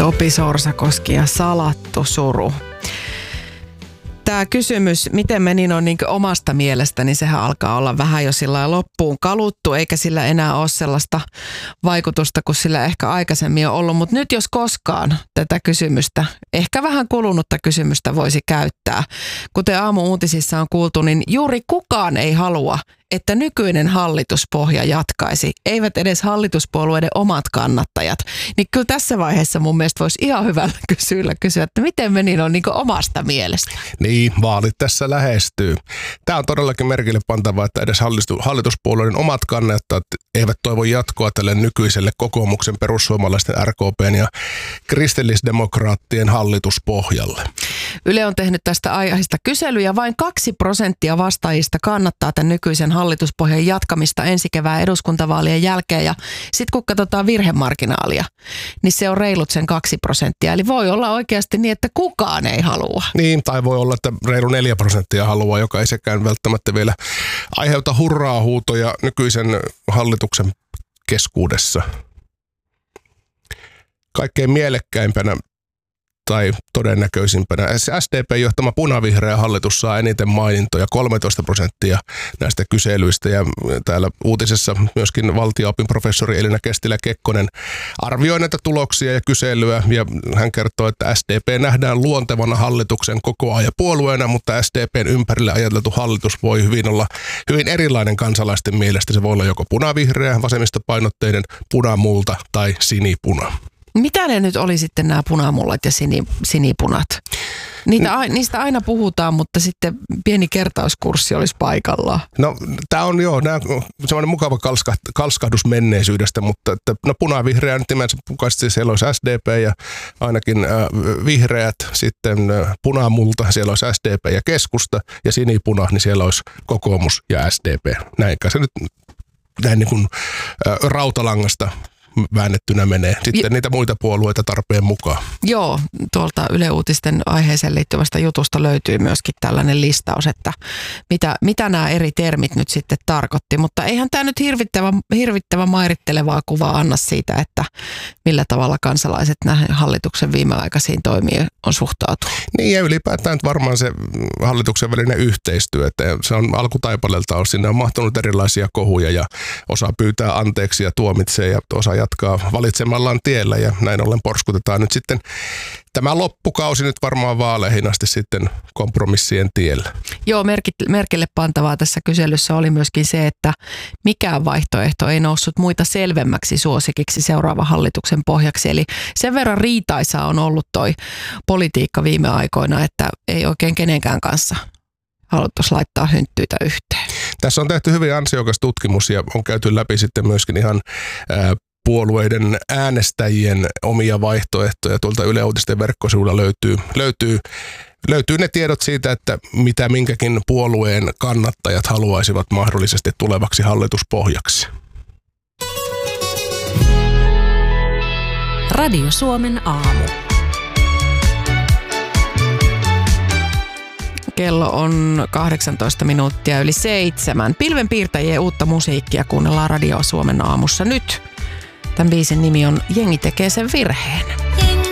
Topi Sorsakoski ja Salattu suru. Tämä kysymys, miten meni on niin omasta mielestä, niin sehän alkaa olla vähän jo sillä loppuun kaluttu, eikä sillä enää ole sellaista vaikutusta kuin sillä ehkä aikaisemmin on ollut. Mutta nyt jos koskaan tätä kysymystä, ehkä vähän kulunutta kysymystä voisi käyttää. Kuten aamu-uutisissa on kuultu, niin juuri kukaan ei halua, että nykyinen hallituspohja jatkaisi, eivät edes hallituspuolueiden omat kannattajat. Niin kyllä tässä vaiheessa mun mielestä voisi ihan hyvällä kysyä, että miten meni on niin omasta mielestä. Niin, vaalit tässä lähestyy. Tämä on todellakin merkille pantavaa, että edes hallituspuolueiden omat kannattajat eivät toivo jatkoa tälle nykyiselle kokoomuksen, perussuomalaisten, RKPn ja kristillisdemokraattien hallituspohjalle. Yle on tehnyt tästä aiheesta kyselyjä. Vain 2% vastaajista kannattaa tämän nykyisen hallituspohjan jatkamista ensi kevään eduskuntavaalien jälkeen. Ja sitten kun katsotaan virhemarginaalia, niin se on reilut sen 2%. Eli voi olla oikeasti niin, että kukaan ei halua. Niin, tai voi olla, että reilu 4% haluaa, joka ei sekään välttämättä vielä aiheuta hurraa-huutoja nykyisen hallituksen keskuudessa. Kaikkein mielekkäimpänä tai todennäköisimpänä SDP johtama punavihreä hallitus saa eniten mainintoja, 13% näistä kyselyistä. Ja täällä uutisessa myöskin valtio-opin professori Elina Kestilä-Kekkonen arvioi näitä tuloksia ja kyselyä. Ja hän kertoo, että SDP nähdään luontevana hallituksen kokoajapuolueena, mutta SDPn ympärille ajateltu hallitus voi hyvin olla hyvin erilainen kansalaisten mielestä. Se voi olla joko punavihreä, vasemmistopainotteinen, punamulta tai sinipuna. Mitä ne nyt oli sitten nämä punamullat ja sinipunat? Niistä aina puhutaan, mutta sitten pieni kertauskurssi olisi paikallaan. No tämä on semmoinen mukava kalskahdus menneisyydestä, mutta punavihreä nyt nimensä mukaisesti siellä olisi SDP ja ainakin vihreät, sitten punamulta, siellä olisi SDP ja keskusta ja sinipuna, niin siellä olisi kokoomus ja SDP. Näinkä se nyt näin niin kuin rautalangasta väännettynä menee. Sitten niitä muita puolueita tarpeen mukaan. Joo, tuolta Yle Uutisten aiheeseen liittyvästä jutusta löytyy myöskin tällainen listaus, että mitä nämä eri termit nyt sitten tarkoitti. Mutta eihän tämä nyt hirvittävän mairittelevaa kuvaa anna siitä, että millä tavalla kansalaiset näihin hallituksen viimeaikaisiin toimiin on suhtautunut. Niin ja ylipäätään varmaan se hallituksen välinen yhteistyö, että se on alkutaipaleelta on sinne on mahtunut erilaisia kohuja ja osa pyytää anteeksi ja tuomitsee ja osa jatkaa valitsemallaan tiellä ja näin ollen porskutetaan nyt sitten tämä loppukausi nyt varmaan vaaleihin asti sitten kompromissien tiellä. Joo, merkille pantavaa tässä kyselyssä oli myöskin se, että mikään vaihtoehto ei noussut muita selvemmäksi suosikiksi seuraavan hallituksen pohjaksi. Eli sen verran riitaisaa on ollut toi politiikka viime aikoina, että ei oikein kenenkään kanssa haluttaisiin laittaa hynttyitä yhteen. Tässä on tehty hyvin ansiokas tutkimus ja on käyty läpi sitten myöskin ihan puolueiden äänestäjien omia vaihtoehtoja. Tuolta Yle Uutisten verkkosivuilla löytyy ne tiedot siitä, että mitä minkäkin puolueen kannattajat haluaisivat mahdollisesti tulevaksi hallituspohjaksi. Radio Suomen aamu. Kello on 18 minuuttia yli 7. Pilvenpiirtäjien uutta musiikkia kuunnellaan Radio Suomen aamussa nyt. Tämän biisin nimi on Jengi tekee sen virheen.